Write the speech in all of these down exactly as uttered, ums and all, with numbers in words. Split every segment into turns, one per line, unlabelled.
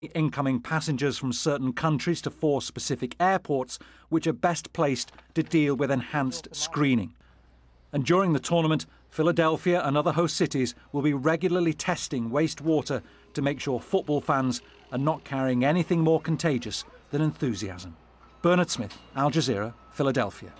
incoming passengers from certain countries to four specific airports, which are best placed to deal with enhanced screening. And during the tournament, Philadelphia and other host cities will be regularly testing wastewater to make sure football fans are not carrying anything more contagious than enthusiasm. Bernard Smith, Al Jazeera, Philadelphia.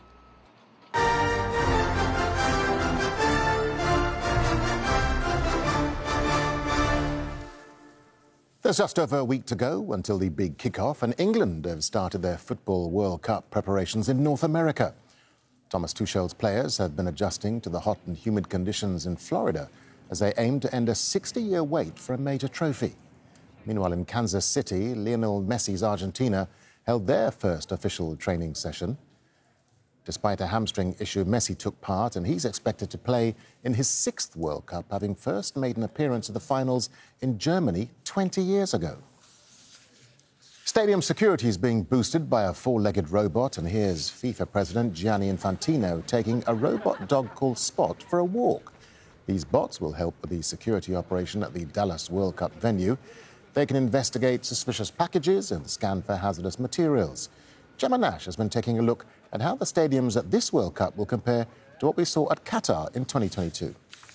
There's just over a week to go until the big kick-off, and England have started their Football World Cup preparations in North America. Thomas Tuchel's players have been adjusting to the hot and humid conditions in Florida as they aim to end a sixty-year wait for a major trophy. Meanwhile, in Kansas City, Lionel Messi's Argentina held their first official training session. Despite a hamstring issue, Messi took part, and he's expected to play in his sixth World Cup, having first made an appearance at the finals in Germany twenty years ago. Stadium security is being boosted by a four-legged robot, and here's FIFA President Gianni Infantino taking a robot dog called Spot for a walk. These bots will help with the security operation at the Dallas World Cup venue. They can investigate suspicious packages and scan for hazardous materials. Gemma Nash has been taking a look at how the stadiums at this World Cup will compare to what we saw at Qatar in twenty twenty-two.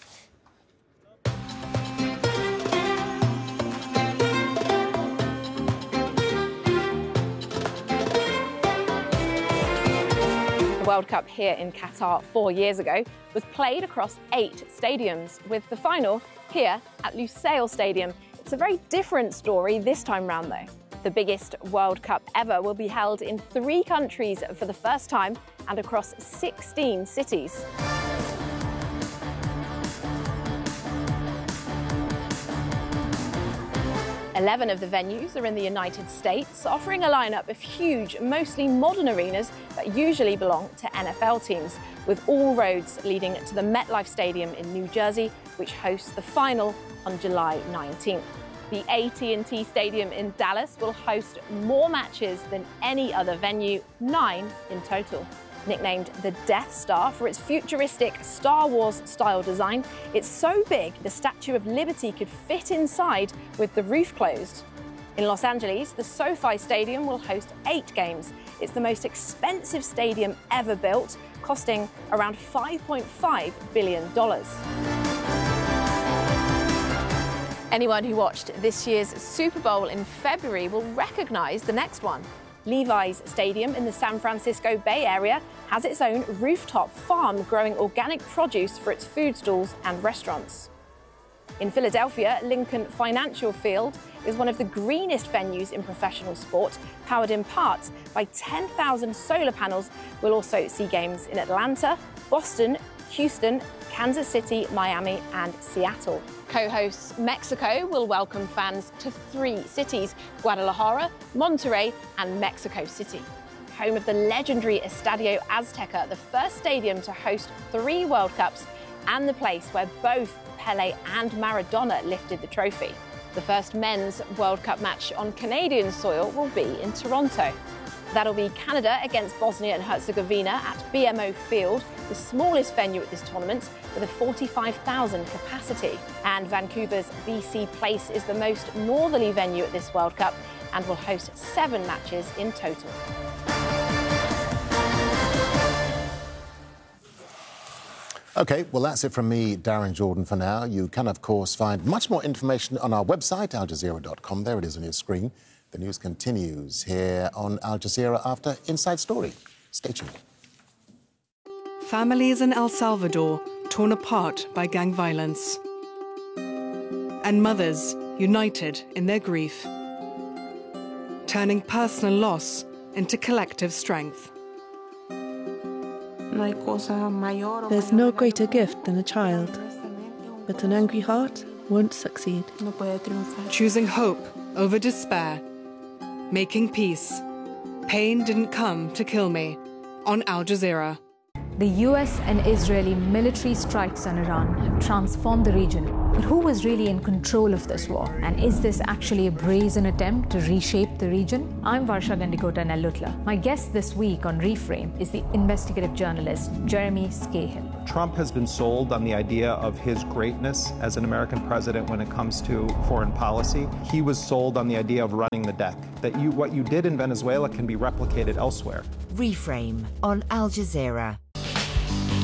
The World Cup here in Qatar four years ago was played across eight stadiums, with the final here at Lusail Stadium. It's a very different story this time round, though. The biggest World Cup ever will be held in three countries for the first time and across sixteen cities. Eleven of the venues are in the United States, offering a lineup of huge, mostly modern arenas that usually belong to N F L teams, with all roads leading to the MetLife Stadium in New Jersey, which hosts the final on July nineteenth. The A T and T Stadium in Dallas will host more matches than any other venue, nine in total. Nicknamed the Death Star for its futuristic Star Wars-style design, it's so big the Statue of Liberty could fit inside with the roof closed. In Los Angeles, the SoFi Stadium will host eight games. It's the most expensive stadium ever built, costing around five point five billion dollars. Anyone who watched this year's Super Bowl in February will recognize the next one. Levi's Stadium in the San Francisco Bay Area has its own rooftop farm growing organic produce for its food stalls and restaurants. In Philadelphia, Lincoln Financial Field is one of the greenest venues in professional sport, powered in part by ten thousand solar panels. We'll also see games in Atlanta, Boston, Houston, Kansas City, Miami, and Seattle. Co-hosts Mexico will welcome fans to three cities: Guadalajara, Monterrey, and Mexico City. Home of the legendary Estadio Azteca, the first stadium to host three World Cups, and the place where both Pelé and Maradona lifted the trophy. The first men's World Cup match on Canadian soil will be in Toronto. That'll be Canada against Bosnia and Herzegovina at B M O Field, the smallest venue at this tournament with a forty-five thousand capacity. And Vancouver's B C Place is the most northerly venue at this World Cup and will host seven matches in total.
OK, well, that's it from me, Darren Jordan, for now. You can, of course, find much more information on our website, al jazeera dot com. There it is on your screen. The news continues here on Al Jazeera after Inside Story. Stay tuned.
Families in El Salvador torn apart by gang violence. And mothers united in their grief. Turning personal loss into collective strength.
There's no greater gift than a child, but an angry heart won't succeed.
Choosing hope over despair. Making peace. Pain didn't come to kill me. On Al Jazeera.
The U S and Israeli military strikes on Iran have transformed the region. But who was really in control of this war? And is this actually a brazen attempt to reshape the region? I'm Varsha Gandikota Nellutla. My guest this week on Reframe is the investigative journalist Jeremy Scahill.
Trump has been sold on the idea of his greatness as an American president when it comes to foreign policy. He was sold on the idea of running the deck, that you, what you did in Venezuela can be replicated elsewhere.
Reframe on Al Jazeera.